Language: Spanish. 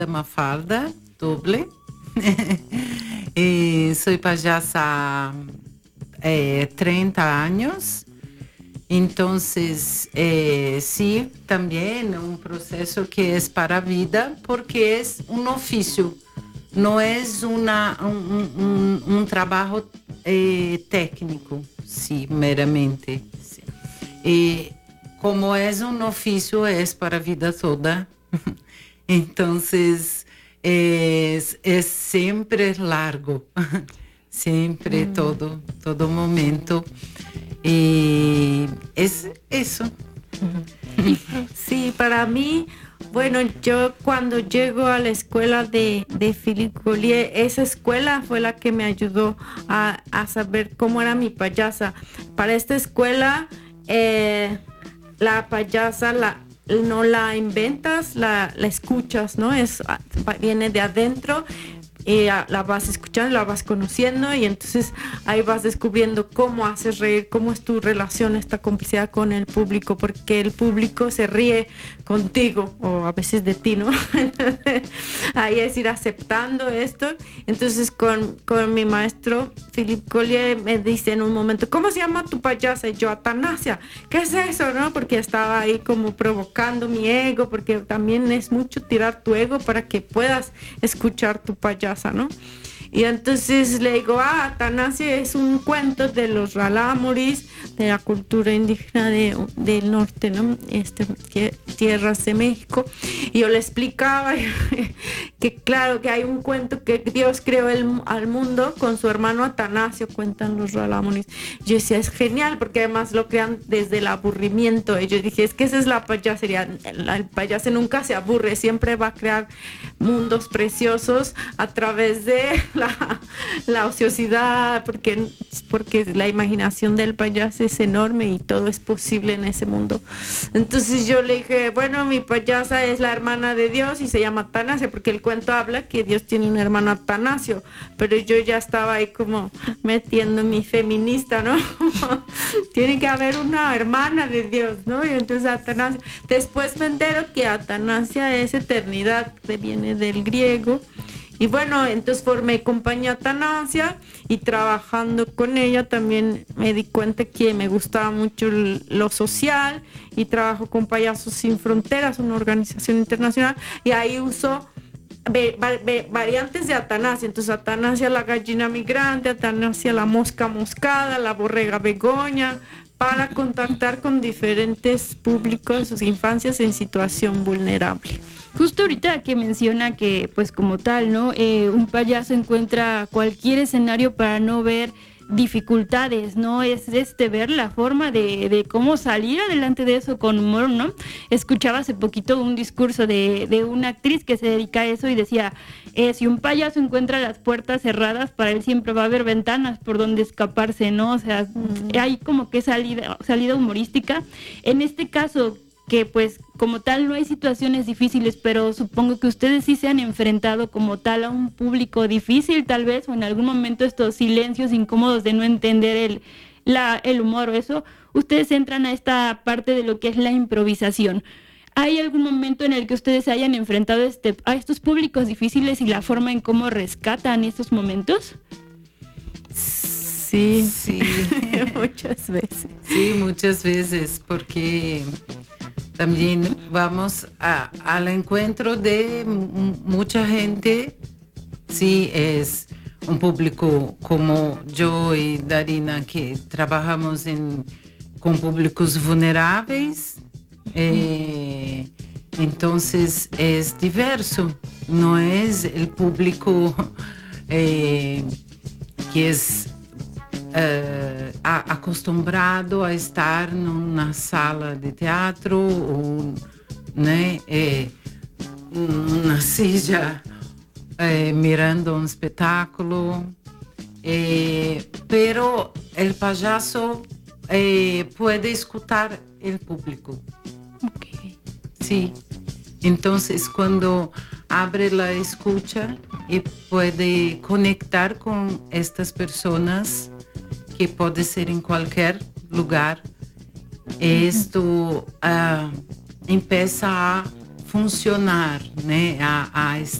Mafalda, doble. Soy payasa 30 años. Entonces, sí, también un proceso que es para vida porque es un oficio, no es un trabajo técnico, sí, meramente. Sí. Como es un oficio, es para vida toda. Entonces, es siempre largo, siempre, todo momento. Es eso. Sí, para mí, bueno, yo cuando llego a la escuela de Philippe Collier, esa escuela fue la que me ayudó a saber cómo era mi payasa. Para esta escuela, la payasa no la inventas, la escuchas, ¿no? Viene de adentro. Y la vas escuchando, la vas conociendo y entonces ahí vas descubriendo cómo haces reír, cómo es tu relación, esta complicidad con el público, porque el público se ríe contigo o a veces de ti, ¿no? Entonces, ahí es ir aceptando esto. Entonces con mi maestro Philippe Collier me dice en un momento, ¿cómo se llama tu payasa? Y yo, Atanasia. ¿Qué es eso, no? Porque estaba ahí como provocando mi ego, porque también es mucho tirar tu ego para que puedas escuchar tu payasa, ¿no? Y entonces le digo, Atanasia es un cuento de los Ralámuris, de la cultura indígena del norte, ¿no? Tierras de México. Y yo le explicaba que claro, que hay un cuento que Dios creó al mundo con su hermano Atanasio, cuentan los Ralámuris. Yo decía, es genial, porque además lo crean desde el aburrimiento. Y yo dije, es que esa es la payasería. El payaso nunca se aburre, siempre va a crear mundos preciosos a través de la ociosidad, porque la imaginación del payaso es enorme y todo es posible en ese mundo. Entonces yo le dije, bueno, mi payasa es la hermana de Dios y se llama Atanasio, porque el cuento habla que Dios tiene un hermano Atanasio, pero yo ya estaba ahí como metiendo mi feminista, ¿no? Tiene que haber una hermana de Dios, ¿no? Y entonces Atanasio, después me entero que Atanasia es eternidad, que viene del griego. Y bueno, entonces formé compañía Atanasia y trabajando con ella también me di cuenta que me gustaba mucho lo social y trabajo con Payasos Sin Fronteras, una organización internacional, y ahí uso variantes de Atanasia. Entonces Atanasia la gallina migrante, Atanasia la mosca moscada, la borrega begoña, para contactar con diferentes públicos, sus infancias en situación vulnerable. Justo ahorita que menciona que, pues como tal, ¿no? Un payaso encuentra cualquier escenario para no ver dificultades, ¿no? Es ver la forma de cómo salir adelante de eso con humor, ¿no? Escuchaba hace poquito un discurso de una actriz que se dedica a eso y decía, si un payaso encuentra las puertas cerradas, para él siempre va a haber ventanas por donde escaparse, ¿no? O sea, hay como que salida humorística. En este caso, que pues como tal no hay situaciones difíciles, pero supongo que ustedes sí se han enfrentado como tal a un público difícil tal vez, o en algún momento estos silencios incómodos de no entender el humor o eso, ustedes entran a esta parte de lo que es la improvisación. ¿Hay algún momento en el que ustedes se hayan enfrentado a estos públicos difíciles y la forma en cómo rescatan estos momentos? Sí, Muchas veces. Sí, muchas veces, porque también vamos al encuentro de mucha gente. Sí, es un público como yo y Darina, que trabajamos con públicos vulnerables. Entonces es diverso, no es el público que es acostumbrado a estar en una sala de teatro o una silla mirando un espectáculo, pero el payaso puede escuchar el público. Okay. Sí, entonces cuando abre la escucha y puede conectar con estas personas, que puede ser en cualquier lugar, esto empieza a funcionar, né, a